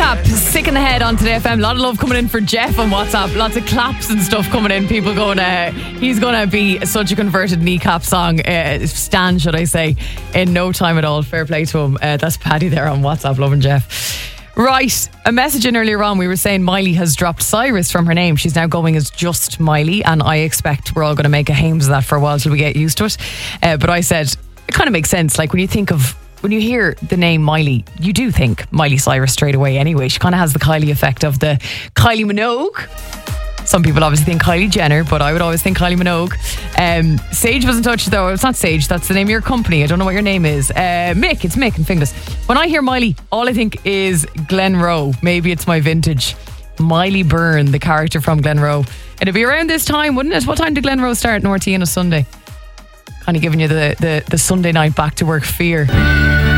WhatsApp, sick in the head on Today FM. A lot of love coming in for Jeff on WhatsApp. Lots of claps and stuff coming in. People going, he's going to be such a converted kneecap song, stan, should I say, in no time at all. Fair play to him. That's Paddy there on WhatsApp, loving Jeff. Right, a message in earlier on, we were saying Miley has dropped Cyrus from her name. She's now going as just Miley, and I expect we're all going to make a hames of that for a while till we get used to it. But I said, it kind of makes sense. Like when you hear the name Miley, you do think Miley Cyrus straight away anyway. She kind of has the Kylie effect of the Kylie Minogue. Some people obviously think Kylie Jenner, but I would always think Kylie Minogue. Sage was in touch though. It's not Sage, that's the name of your company. I don't know what your name is. Mick, it's Mick in Finglas. When I hear Miley, all I think is Glen Rowe. Maybe it's my vintage. Miley Byrne, the character from Glen Rowe. It'd be around this time, wouldn't it? What time did Glen Rowe start in RTÉ on a Sunday? Kind of giving you the Sunday night back to work fear.